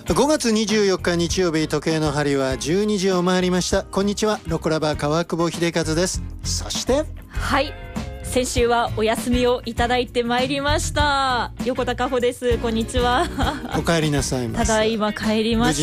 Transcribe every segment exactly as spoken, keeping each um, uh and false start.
ごがつにじゅうよっか日曜日、時計の針はじゅうにじを回りました。こんにちは、ロコラバ川久保秀和です。そしてはい、先週はお休みをいただいてまいりました横田加穂です。こんにちは。 お帰りなさいませ。 ただいま帰りました。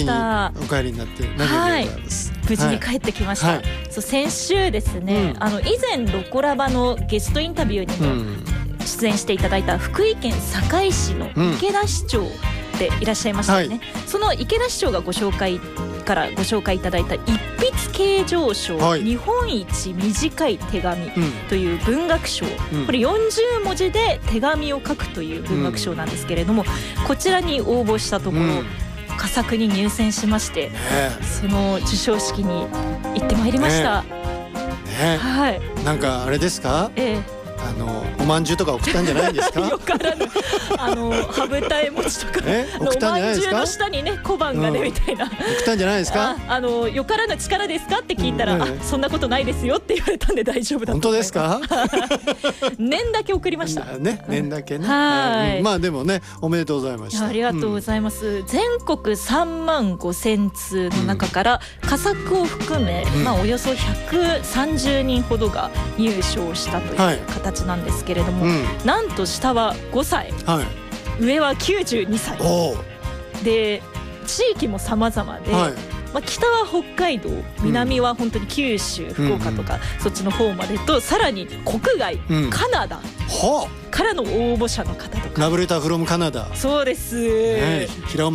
無事にお帰りになって何よりでございます、 はい、無事に帰ってきました、 はい、 そう先週ですね、うん、あの以前ロコラバのゲストインタビューにも出演していただいた福井県坂井市の池田市長でいらっしゃいましたよね、はい、その池田市長がご紹介からご紹介いただいた一筆啓上賞、はい、日本一短い手紙という文学賞、うん、これよんじゅうもじで手紙を書くという文学賞なんですけれども、うん、こちらに応募したところ、うん、佳作に入選しまして、ね、その授賞式に行ってまいりました、ねね、 はい、 なんかあれですか、 ええ、 あのおまんじゅうとか送ったんじゃないんですか。 よからぬあの羽二重餅とかおまんじゅうの下にね小判がね、うん、みたいな送ったんじゃないですか。 ああのよからぬ力ですかって聞いたら、うん、あそんなことないですよって言われたんで大丈夫だと思います。 本当ですか。 年だけ送りましたね、年だけね、 はい、 うん、まあでもねおめでとうございました。 ありがとうございます、うん、全国さんまんごせんつうの中から佳作を含め、うん、まあ、およそひゃくさんじゅうにんほどが入賞したという形なんですけれども、はい、うん、なんと下はごさい、はい、上はきゅうじゅうにさいで、地域も様々で、はい、まあ、北は北海道、南は本当に九州、うん、福岡とか、うん、そっちの方までと、さらに国外、うん、カナダからの応募者の方とか、 ラブレターフロムカナダ。 そうです、 ね、平尾